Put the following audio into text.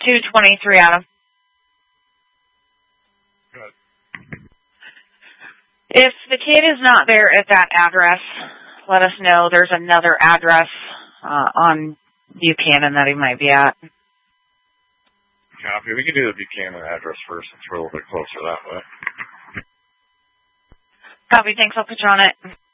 223 Adam. Good. If the kid is not there at that address, let us know. There's another address on Buchanan that he might be at. Copy. We can do the Buchanan address first since we're a little bit closer that way. Copy. Thanks. I'll put you on it.